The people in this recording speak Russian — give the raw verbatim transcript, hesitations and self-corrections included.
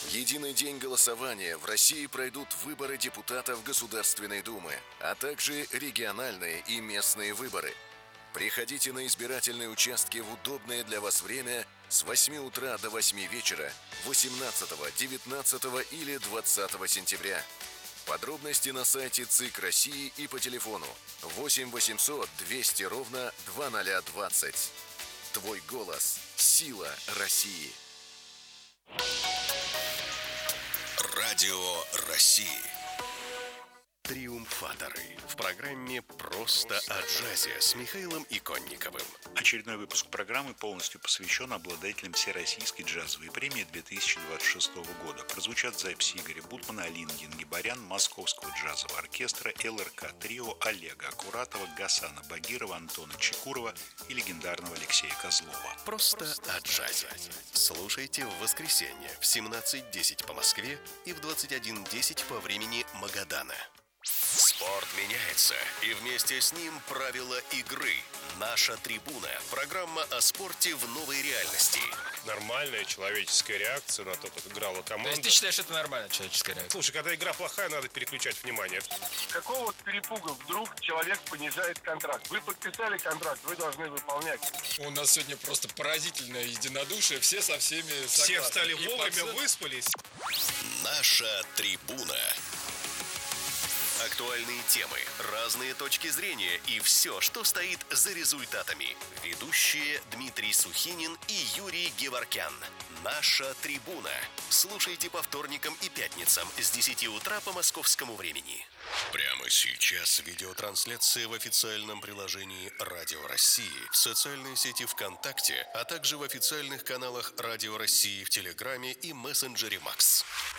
единый день голосования в России пройдут выборы депутатов Государственной Думы, а также региональные и местные выборы. Приходите на избирательные участки в удобное для вас время с восьми утра до восьми вечера восемнадцатого, девятнадцатого или двадцатого сентября. Подробности на сайте ЦИК России и по телефону восемь восемьсот двести ровно двадцать двадцать. Твой голос – сила России. Радио России. Триумфаторы. В программе «Просто о джазе» с Михаилом Иконниковым. Очередной выпуск программы полностью посвящен обладателям Всероссийской джазовой премии две тысячи двадцать шестого года. Прозвучат записи Игоря Бутмана, Алины Гингибарян, Московского джазового оркестра, эл эр ка Трио, Олега Акуратова, Гасана Багирова, Антона Чекурова и легендарного Алексея Козлова. «Просто о джазе». Слушайте в воскресенье в семнадцать десять по Москве и в двадцать один десять по времени Магадана. Спорт меняется, и вместе с ним правила игры. Наша трибуна. Программа о спорте в новой реальности. Нормальная человеческая реакция на то, как играла команда. То есть ты считаешь, это нормальная человеческая реакция? Слушай, когда игра плохая, надо переключать внимание. Какого перепуга вдруг человек понижает контракт? Вы подписали контракт, вы должны выполнять. У нас сегодня просто поразительное единодушие, все со всеми согласны. Все встали И вовремя, пацан... выспались. Наша трибуна. Актуальные темы, разные точки зрения и все, что стоит за результатами. Ведущие Дмитрий Сухинин и Юрий Геворкян. Наша трибуна. Слушайте по вторникам и пятницам с десяти утра по московскому времени. Прямо сейчас видеотрансляция в официальном приложении Радио России, в социальной сети ВКонтакте, а также в официальных каналах Радио России в Телеграме и мессенджере Макс.